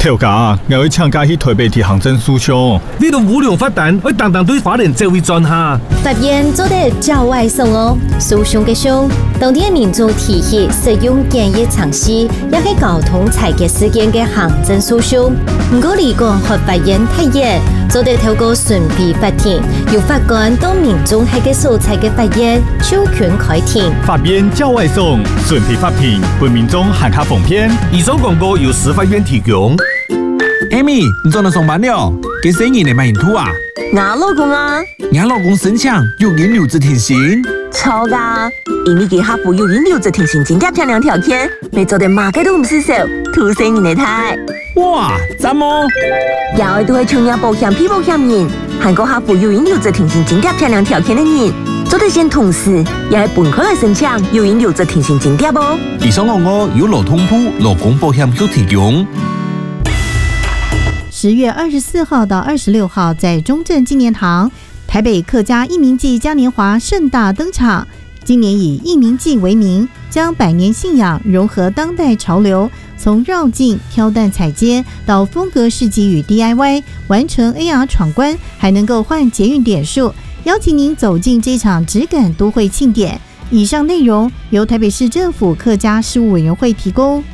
头家，我要请假去台北提行政诉讼。 你都无良发蛋，我当当对法律这位专下。 法院做得较外送哦，诉讼嘅凶，当地民众提起使用检疫尝试，也係交通裁决事件嘅行政诉讼。唔過離個和法院體驗，做得透過順備法庭，由法官到民眾喺嘅所在嘅法院授權開庭。 法院較外送，順備法庭，為民眾行卡奉騙。 以上廣告由司法院提供。 Amy， 你做到上班了？幾時你嚟買人土啊？ 我老公啊， 你老公申請有影留職停薪？ 錯噶，因為佢客戶有影留職停薪，增加漂亮條件，未做得馬嘅都唔是少，土生人嚟睇。 哇，怎麼？ 有都係創業保險批保險人，韓國客戶有影留職停薪，增加漂亮條件嘅人，做得先同時，也係本科嚟申請有影留職停薪增加噃。 以上我有勞通部勞工保險局提供。 10月24號到26號，在中正紀念堂，台北客家義民祭嘉年華盛大登場。今年以義民祭為名，將百年信仰融合當代潮流，從繞境、挑擔踩街到風格市集與 DIY， 完成 AR 闖關，還能夠換捷運點數，邀請您走進這場質感都會慶典。以上內容由台北市政府客家事務委員會提供。